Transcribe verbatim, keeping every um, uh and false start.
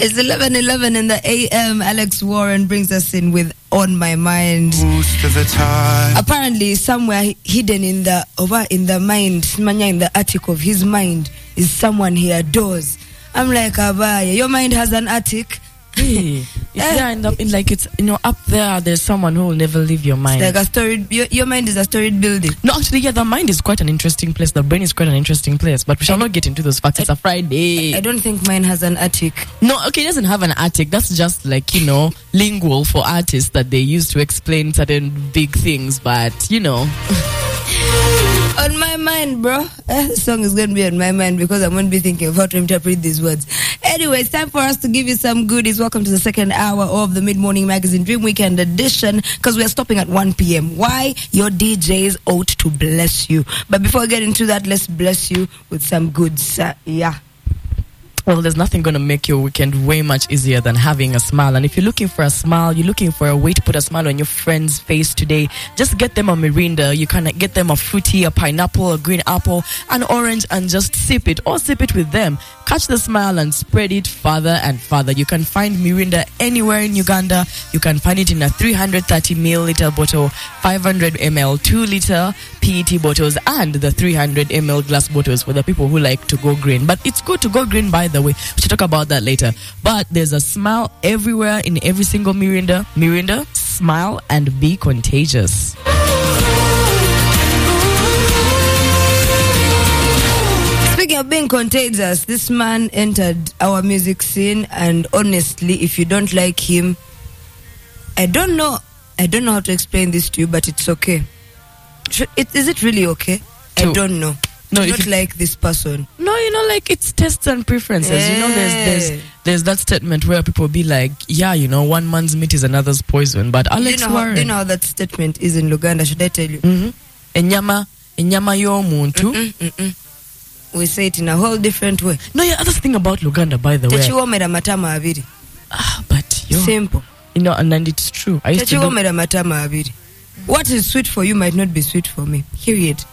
It's eleven eleven in the A M. Alex Warren brings us in with On My Mind. Apparently, somewhere hidden in the over in the mind, in the attic of his mind, is someone he adores. I'm like, Abaya, your mind has an attic. Hey, it's there in, the, in like it's you know up there. There's someone who will never leave your mind. It's like a storied. Your, your mind is a storied building. No, actually, yeah, the mind is quite an interesting place. The brain is quite an interesting place. But we shall I, not get into those facts. I, it's a Friday. I don't think mine has an attic. No, okay, it doesn't have an attic. That's just like you know lingual for artists that they use to explain certain big things. But you know. On my mind, bro. Eh, this song is going to be on my mind because I'm going to be thinking of how to interpret these words. Anyway, it's time for us to give you some goodies. Welcome to the second hour of the Mid-Morning Magazine Dream Weekend edition because we are stopping at one p.m. Why? Your D Js ought to bless you. But before we get into that, let's bless you with some goods. Uh, yeah. Well, there's nothing going to make your weekend way much easier than having a smile. And if you're looking for a smile, you're looking for a way to put a smile on your friend's face today, just get them a Mirinda. You can get them a fruity, a pineapple, a green apple, an orange, and just sip it or sip it with them. Catch the smile and spread it further and further. You can find Mirinda anywhere in Uganda. You can find it in a three hundred thirty milliliter bottle, five hundred milliliter, two liter P E T bottles, and the three hundred milliliter glass bottles for the people who like to go green. But it's good to go green, by the way. We should talk about that later. But there's a smile everywhere in every single Mirinda. Mirinda, smile and be contagious. Speaking of being contagious, this man entered our music scene, and honestly, if you don't like him, I don't know. I don't know how to explain this to you, but it's okay. It, is it really okay? To, I don't know. No, you don't like this person. No, you know, like it's tastes and preferences. Yeah. You know, there's there's there's that statement where people be like, yeah, you know, one man's meat is another's poison. But Alex you know Warren, how, you know how that statement is in Luganda? Should I tell you? Mm-hmm. Enyama, enyama y'omuntu. We say it in a whole different way. No, yeah, other thing about Luganda, by the way. Ah, but yo, simple. You know, and, and it's true. I used to do... What is sweet for you might not be sweet for me. Period.